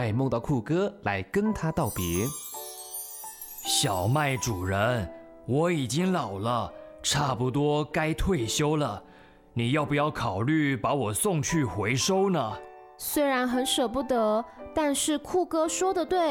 麦梦到酷哥来跟他道别。 小麦主人，我已经老了，差不多该退休了，你要不要考虑把我送去回收呢？ 虽然很舍不得，但是酷哥说的对，